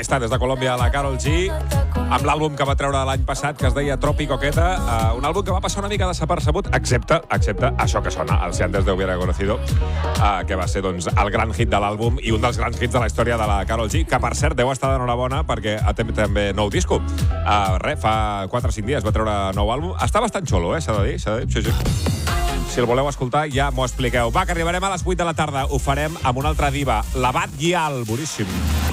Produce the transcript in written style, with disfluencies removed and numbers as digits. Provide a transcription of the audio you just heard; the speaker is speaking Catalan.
està des de Colòmbia la Karol G, amb l'àlbum que va treure l'any passat, que es deia Tropi Coqueta, un àlbum que va passar una mica desapercebut, excepte això que sona, el Si antes te hubiera conocido, que va ser doncs, el gran hit de l'àlbum i un dels grans hits de la història de la Karol G, que per cert deu estar d'enhorabona perquè té també nou disco. Fa 4 o 5 dies va treure nou àlbum. Està bastant xulo, s'ha de dir. Sí. Si el voleu escoltar, ja m'ho expliqueu. Va, que arribarem a les 8 de la tarda. Ho farem amb una altra diva, la Bad Gyal, boníssim.